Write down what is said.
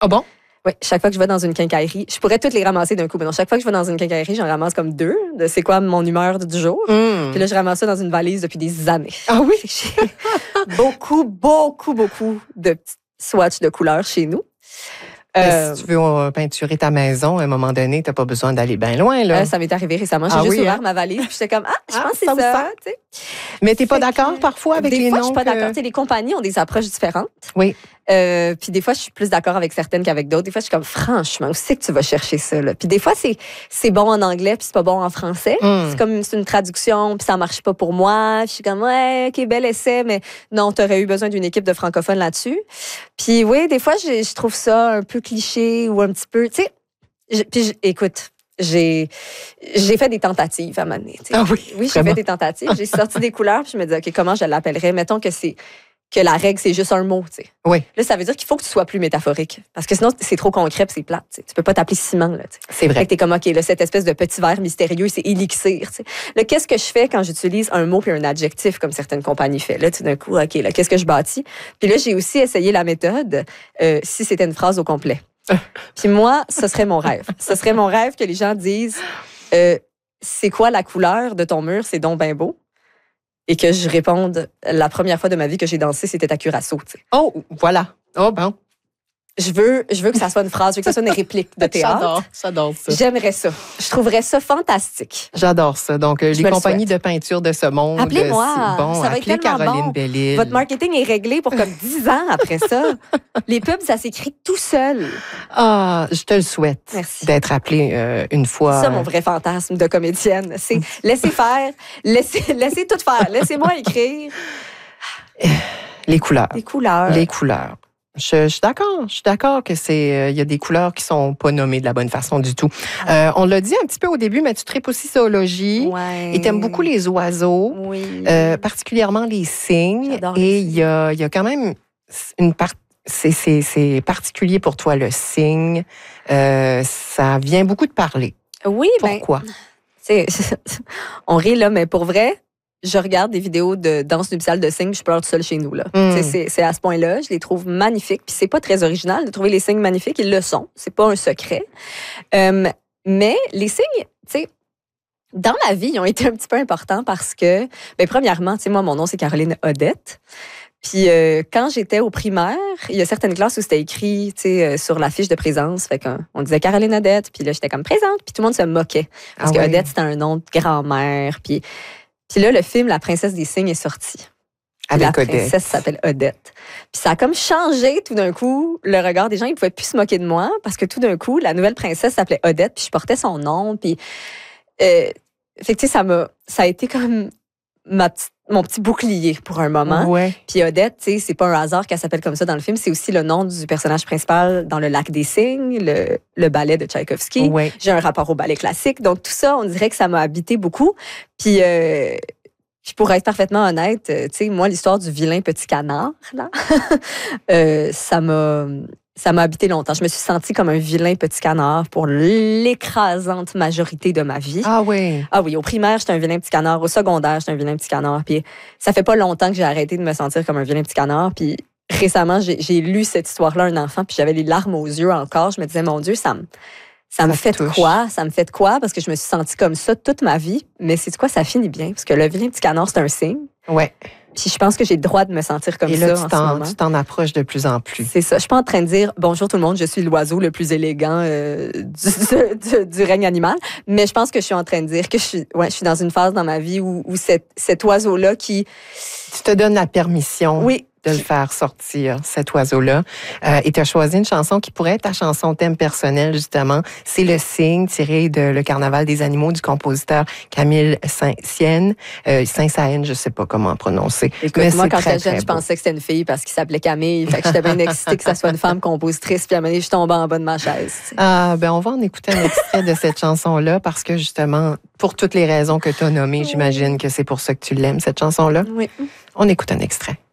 Ah bon? Oui, chaque fois que je vais dans une quincaillerie, je pourrais toutes les ramasser d'un coup. Mais non, chaque fois que je vais dans une quincaillerie, j'en ramasse comme 2 de c'est quoi mon humeur du jour. Puis là, je ramasse ça dans une valise depuis des années. Ah oui? J'ai beaucoup de petits swatchs de couleurs chez nous. Si tu veux peinturer ta maison, à un moment donné, tu n'as pas besoin d'aller bien loin. Là. Ça m'est arrivé récemment. J'ai juste ouvert ma valise, puis j'étais comme, je pense que c'est ça. Mais tu n'es pas d'accord parfois avec les noms? Des fois, je suis pas d'accord. Les compagnies ont des approches différentes. Oui. Puis des fois, je suis plus d'accord avec certaines qu'avec d'autres. Des fois, je suis comme, franchement, où c'est que tu vas chercher ça? Là? Puis des fois, c'est bon en anglais, puis c'est pas bon en français. C'est une traduction, puis ça marche pas pour moi. Puis je suis comme, ouais, OK, bel essai, mais non, tu aurais eu besoin d'une équipe de francophones là-dessus. Puis oui, des fois, je trouve ça un peu cliché ou un petit peu, tu sais. Écoute, j'ai fait des tentatives à un moment donné. Ah oui? Oui, j'ai fait des tentatives. J'ai sorti des couleurs, puis je me dis, OK, comment je l'appellerais? Mettons que la règle, c'est juste un mot, tu sais. Oui. Là, ça veut dire qu'il faut que tu sois plus métaphorique. Parce que sinon, c'est trop concret puis c'est plate, tu sais. Tu peux pas t'appeler ciment, là, tu sais. C'est vrai. Fait que t'es comme, OK, là, cette espèce de petit verre mystérieux, c'est élixir, tu sais. Là, qu'est-ce que je fais quand j'utilise un mot puis un adjectif, comme certaines compagnies font? Là, tout d'un coup, OK, là, qu'est-ce que je bâtis? Puis là, j'ai aussi essayé la méthode, si c'était une phrase au complet. Puis moi, ce serait mon rêve. Ce serait mon rêve que les gens disent, c'est quoi la couleur de ton mur? C'est donc ben beau. Et que je réponde, la première fois de ma vie que j'ai dansé, c'était à Curaçao. Tu sais. Oh, voilà. Oh, bon. Je veux que ça soit une phrase, je veux que ça soit une réplique de théâtre. J'adore ça. J'aimerais ça. Je trouverais ça fantastique. J'adore ça. Donc, les compagnies de peinture de ce monde. Appelez-moi. Bon, ça va appelez être tellement Caroline bon. Bellil. Votre marketing est réglé pour comme 10 ans après ça. Les pubs, ça s'écrit tout seul. Ah, je te le souhaite. Merci. D'être appelée une fois. C'est ça, mon vrai fantasme de comédienne. C'est laisser faire, laisser tout faire. Laissez-moi écrire. Les couleurs. Les couleurs. Les couleurs. Je suis d'accord. Je suis d'accord que il y a des couleurs qui sont pas nommées de la bonne façon du tout. On l'a dit un petit peu au début, mais tu tripes aussi zoologie. Ouais. Et t'aimes beaucoup les oiseaux. Oui. Particulièrement les cygnes. J'adore et les il y a quand même une partie. C'est particulier pour toi, le cygne. Ça vient beaucoup de parler. Oui, pourquoi? On rit, là, mais pour vrai, je regarde des vidéos de danse nuptiale de cygnes, je pleure tout seul chez nous. Là. C'est à ce point-là. Je les trouve magnifiques. Puis c'est pas très original de trouver les cygnes magnifiques. Ils le sont. C'est pas un secret. Mais les cygnes, tu sais, dans ma vie, ils ont été un petit peu importants parce que, premièrement, tu sais, moi, mon nom, c'est Caroline Odette. Puis quand j'étais au primaire, il y a certaines classes où c'était écrit, tu sais, sur la fiche de présence. Fait qu'on disait Caroline Odette. Puis là, j'étais comme présente. Puis tout le monde se moquait. Parce que Odette, c'était un nom de grand-mère. Puis là, le film La princesse des cygnes est sorti. Avec la Odette. princesse s'appelle Odette. Puis ça a comme changé tout d'un coup le regard des gens. Ils ne pouvaient plus se moquer de moi parce que tout d'un coup, la nouvelle princesse s'appelait Odette. Puis je portais son nom. Puis, fait que tu sais, ça a été comme mon petit bouclier pour un moment. Ouais. Puis Odette, tu sais, c'est pas un hasard qu'elle s'appelle comme ça dans le film. C'est aussi le nom du personnage principal dans Le Lac des cygnes, le ballet de Tchaïkovski. Ouais. J'ai un rapport au ballet classique. Donc tout ça, on dirait que ça m'a habité beaucoup. Puis pour être parfaitement honnête, tu sais, moi, l'histoire du vilain petit canard, là, ça m'a habité longtemps. Je me suis sentie comme un vilain petit canard pour l'écrasante majorité de ma vie. Ah oui? Ah oui, au primaire, j'étais un vilain petit canard. Au secondaire, j'étais un vilain petit canard. Puis ça fait pas longtemps que j'ai arrêté de me sentir comme un vilain petit canard. Puis récemment, j'ai lu cette histoire-là à un enfant, puis j'avais les larmes aux yeux encore. Je me disais, mon Dieu, ça me fait de quoi? Ça me fait de quoi? Parce que je me suis sentie comme ça toute ma vie. Mais c'est de quoi ça finit bien? Parce que le vilain petit canard, c'est un signe. Ouais. Puis je pense que j'ai le droit de me sentir comme et ça là, en ce moment. tu t'en approches de plus en plus. C'est ça. Je suis pas en train de dire « Bonjour tout le monde, je suis l'oiseau le plus élégant du règne animal ». Mais je pense que je suis en train de dire que je suis dans une phase dans ma vie où cet oiseau-là qui... Tu te donnes la permission. Oui. De le faire sortir, cet oiseau-là. Et tu as choisi une chanson qui pourrait être ta chanson thème personnel, justement. C'est Le Cygne, tiré de Le Carnaval des animaux du compositeur Camille Saint-Saëns. Saint-Saëns, je sais pas comment prononcer. Écoute, moi, quand j'étais jeune, je pensais que c'était une fille parce qu'il s'appelait Camille. Fait que j'étais bien excitée que ça soit une femme compositrice. Puis à un moment donné, je tombais en bas de ma chaise. Ah, on va en écouter un extrait de cette chanson-là parce que, justement, pour toutes les raisons que tu as nommées, j'imagine que c'est pour ça que tu l'aimes, cette chanson-là. Oui. On écoute un extrait.